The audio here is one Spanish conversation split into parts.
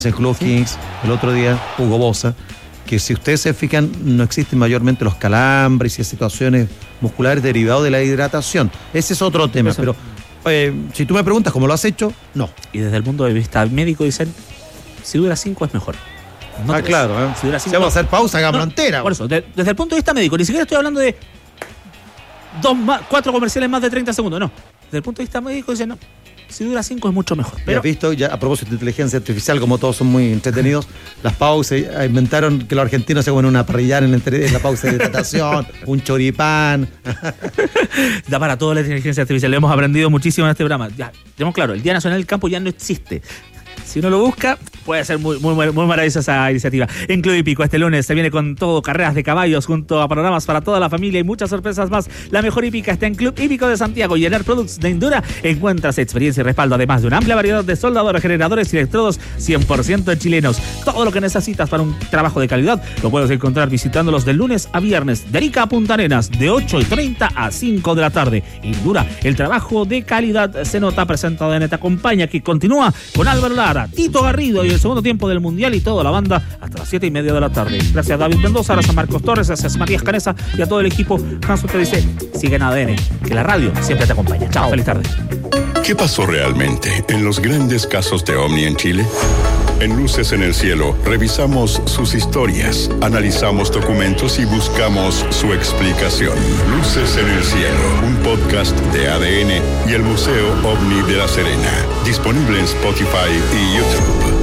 el Club Kings, el otro día Hugo Bossa, que si ustedes se fijan no existen mayormente los calambres y situaciones musculares derivados de la hidratación. Ese es otro tema, pero si tú me preguntas cómo lo has hecho, no. Y desde el punto de vista médico dicen, si dura 5 es mejor. No claro, si dura 5, si vamos a hacer pausa, hagamos entera. Por eso, desde el punto de vista médico, ni siquiera estoy hablando de 4 comerciales más de 30 segundos, no. Desde el punto de vista médico dicen, no, si dura 5 es mucho mejor. Pero has visto, ya a propósito de inteligencia artificial, como todos son muy entretenidos, las pausas, inventaron que los argentinos se comen una parrillada en la pausa de hidratación, un choripán. Da para todo la inteligencia artificial, lo hemos aprendido muchísimo en este programa. Ya, tenemos claro, el Día Nacional del Campo ya no existe. Si uno lo busca, puede ser muy maravillosa esa iniciativa. En Club Hípico este lunes se viene con todo, carreras de caballos junto a panoramas para toda la familia y muchas sorpresas más. La mejor hípica está en Club Hípico de Santiago y en Air Products de Endura encuentras experiencia y respaldo, además de una amplia variedad de soldadores, generadores y electrodos 100% chilenos. Todo lo que necesitas para un trabajo de calidad lo puedes encontrar visitándolos de lunes a viernes, de Arica a Punta Arenas, de 8:30 a 5 de la tarde. Endura, el trabajo de calidad se nota. Presentado en Te Acompaña, que continúa con Álvaro Lara, Tito Garrido y el segundo tiempo del Mundial y toda la banda hasta las 7:30 de la tarde. Gracias a David Mendoza, gracias a Marcos Torres, gracias a Matías Canesa y a todo el equipo. Hanso te dice, sigue en ADN, que la radio siempre te acompaña. Chao, feliz tarde. ¿Qué pasó realmente en los grandes casos de OVNI en Chile? En Luces en el Cielo revisamos sus historias, analizamos documentos y buscamos su explicación. Luces en el Cielo, un podcast de ADN y el Museo OVNI de La Serena. Disponible en Spotify y YouTube.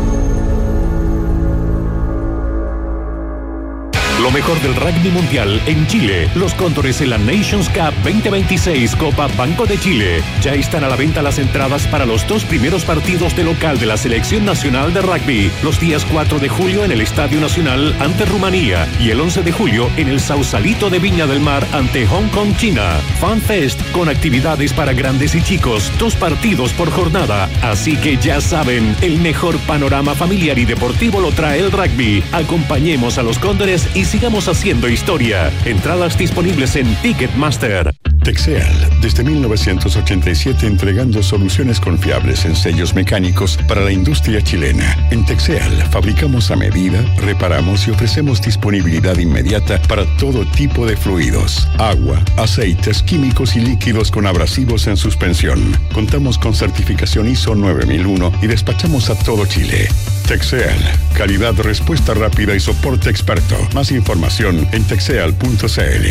Lo mejor del rugby mundial en Chile. Los Cóndores en la Nations Cup 2026 Copa Banco de Chile. Ya están a la venta las entradas para los 2 primeros partidos de local de la Selección Nacional de Rugby. Los días 4 de julio en el Estadio Nacional ante Rumanía y el 11 de julio en el Sausalito de Viña del Mar ante Hong Kong, China. FanFest con actividades para grandes y chicos. 2 partidos por jornada. Así que ya saben, el mejor panorama familiar y deportivo lo trae el rugby. Acompañemos a los Cóndores y sigamos haciendo historia. Entradas disponibles en Ticketmaster. Texeal, desde 1987 entregando soluciones confiables en sellos mecánicos para la industria chilena. En Texeal fabricamos a medida, reparamos y ofrecemos disponibilidad inmediata para todo tipo de fluidos, agua, aceites, químicos y líquidos con abrasivos en suspensión. Contamos con certificación ISO 9001 y despachamos a todo Chile. Texeal, calidad, respuesta rápida y soporte experto. Más información en texeal.cl.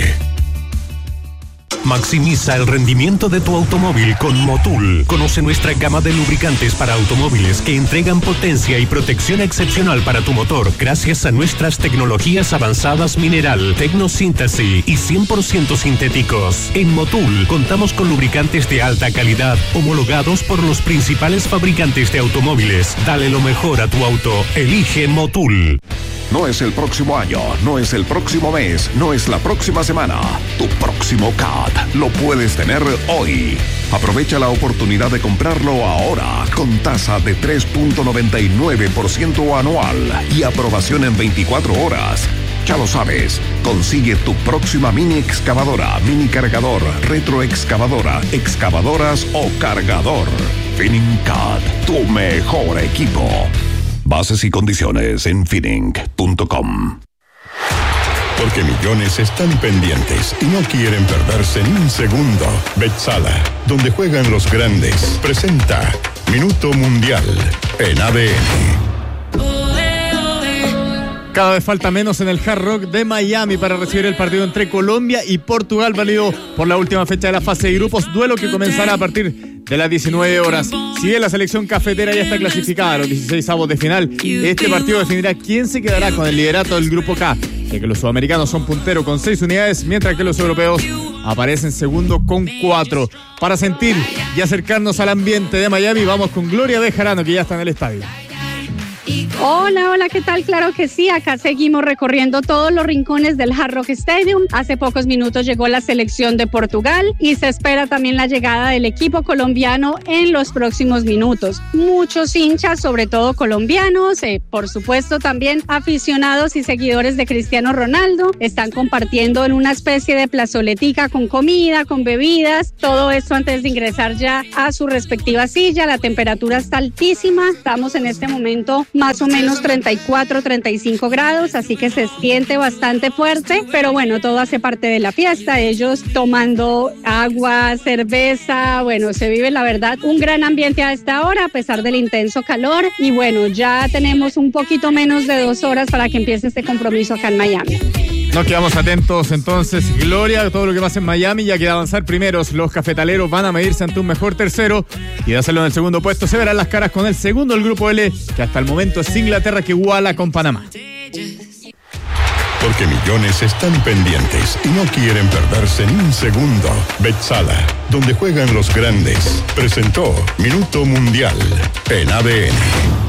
Maximiza el rendimiento de tu automóvil con Motul. Conoce nuestra gama de lubricantes para automóviles que entregan potencia y protección excepcional para tu motor gracias a nuestras tecnologías avanzadas mineral, tecnosíntesis y 100% sintéticos. En Motul contamos con lubricantes de alta calidad homologados por los principales fabricantes de automóviles. Dale lo mejor a tu auto. Elige Motul. No es el próximo año, no es el próximo mes, no es la próxima semana. Tu próximo CAT lo puedes tener hoy. Aprovecha la oportunidad de comprarlo ahora con tasa de 3.99% anual y aprobación en 24 horas. Ya lo sabes, consigue tu próxima mini excavadora, mini cargador, retroexcavadora, excavadoras o cargador. Finning-CAT, tu mejor equipo. Bases y condiciones en finning.com. Porque millones están pendientes y no quieren perderse ni un segundo. Betsala, donde juegan los grandes, presenta Minuto Mundial en ADN. Cada vez falta menos en el Hard Rock de Miami para recibir el partido entre Colombia y Portugal, válido por la última fecha de la fase de grupos, duelo que comenzará a partir de las 19 horas. Si bien la selección cafetera ya está clasificada a los 16avos de final, este partido definirá quién se quedará con el liderato del Grupo K, ya que los sudamericanos son punteros con 6 unidades, mientras que los europeos aparecen segundo con 4. Para sentir y acercarnos al ambiente de Miami, vamos con Gloria Bejarano, que ya está en el estadio. Hola, ¿qué tal? Claro que sí, acá seguimos recorriendo todos los rincones del Hard Rock Stadium. Hace pocos minutos llegó la selección de Portugal y se espera también la llegada del equipo colombiano en los próximos minutos. Muchos hinchas, sobre todo colombianos, por supuesto también aficionados y seguidores de Cristiano Ronaldo, están compartiendo en una especie de plazoletica con comida, con bebidas, todo esto antes de ingresar ya a su respectiva silla. La temperatura está altísima, estamos en este momento más o menos 34, 35 grados, así que se siente bastante fuerte, pero bueno, todo hace parte de la fiesta, ellos tomando agua, cerveza, bueno, se vive la verdad un gran ambiente a esta hora a pesar del intenso calor y bueno, ya tenemos un poquito menos de 2 horas para que empiece este compromiso acá en Miami. Nos quedamos atentos entonces, Gloria, a todo lo que pasa en Miami, ya que de avanzar primeros, los cafetaleros van a medirse ante un mejor tercero y de hacerlo en el segundo puesto se verán las caras con el segundo del grupo L, que hasta el momento es Inglaterra, que iguala con Panamá. Porque millones están pendientes y no quieren perderse ni un segundo. Betsala, donde juegan los grandes, presentó Minuto Mundial en ADN.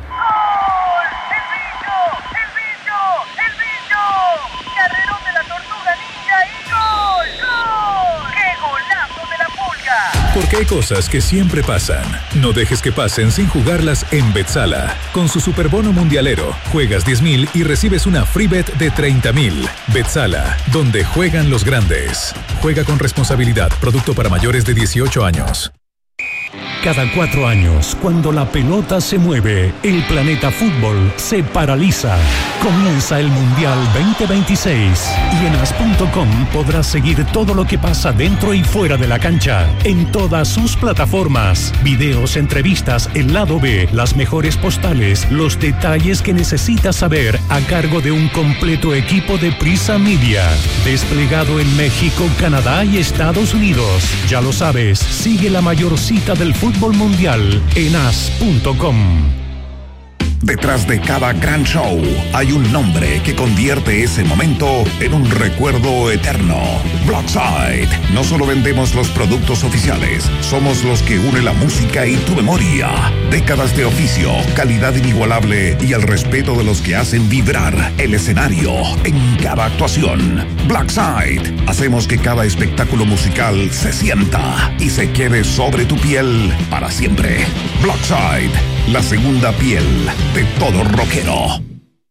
Porque hay cosas que siempre pasan. No dejes que pasen sin jugarlas en Betsala. Con su superbono mundialero, juegas 10,000 y recibes una free bet de 30,000. Betsala, donde juegan los grandes. Juega con responsabilidad. Producto para mayores de 18 años. Cada 4 años, cuando la pelota se mueve, el planeta fútbol se paraliza. Comienza el Mundial 2026 y en as.com podrás seguir todo lo que pasa dentro y fuera de la cancha, en todas sus plataformas. Videos, entrevistas, el lado B, las mejores postales, los detalles que necesitas saber a cargo de un completo equipo de Prisa Media. Desplegado en México, Canadá y Estados Unidos. Ya lo sabes, sigue la mayor cita del fútbol mundial en as.com. Detrás de cada gran show hay un nombre que convierte ese momento en un recuerdo eterno. Blockside. No solo vendemos los productos oficiales, somos los que une la música y tu memoria. Décadas de oficio, calidad inigualable y el respeto de los que hacen vibrar el escenario en cada actuación. Blockside. Hacemos que cada espectáculo musical se sienta y se quede sobre tu piel para siempre. Blockside. La segunda piel de todo rockero.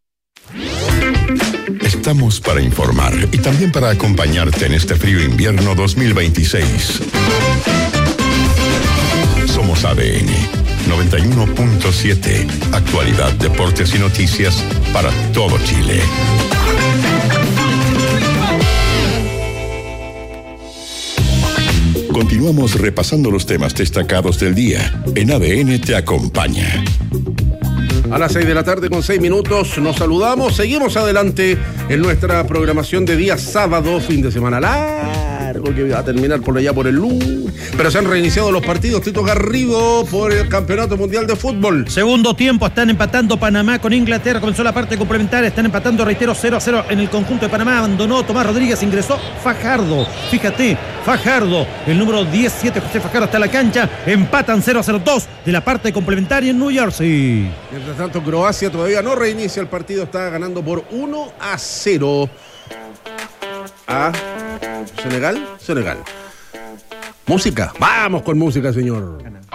Estamos para informar y también para acompañarte en este frío invierno 2026. Somos ADN 91.7. Actualidad, deportes y noticias para todo Chile. Continuamos repasando los temas destacados del día. En ADN te acompaña. A las 6 de la tarde con 6 minutos nos saludamos, seguimos adelante en nuestra programación de día sábado, fin de semana largo que va a terminar por allá por el lunes, pero se han reiniciado los partidos. Tito Garrido por el Campeonato Mundial de Fútbol. Segundo tiempo, están empatando Panamá con Inglaterra, comenzó la parte complementaria, están empatando, reitero, 0-0 en el conjunto de Panamá, abandonó Tomás Rodríguez, ingresó Fajardo, fíjate, Fajardo, el número 17, José Fajardo está en la cancha, empatan 0-0-2 de la parte complementaria en New Jersey. Mientras tanto, Croacia todavía no reinicia el partido, está ganando por 1-0 a Senegal. Música, vamos con música, señor.